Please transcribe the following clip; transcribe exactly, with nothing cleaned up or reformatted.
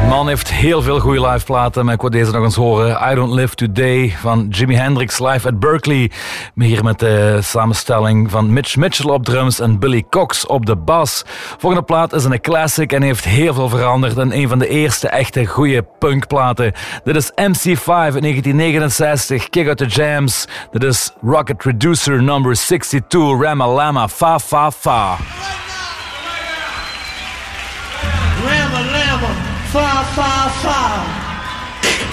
Man heeft heel veel goede live platen, maar ik wil deze nog eens horen. I Don't Live Today van Jimi Hendrix live at Berkeley. Hier met de samenstelling van Mitch Mitchell op drums en Billy Cox op de bas. Volgende plaat is een classic en heeft heel veel veranderd. En een van de eerste echte goede punkplaten. Dit is M C vijf uit negentien negenenzestig, Kick Out The Jams. Dit is Rocket Reducer number sixty-two, Rama Lama, Fa Fa Fa. Rama Lama, Fa Fa Fa.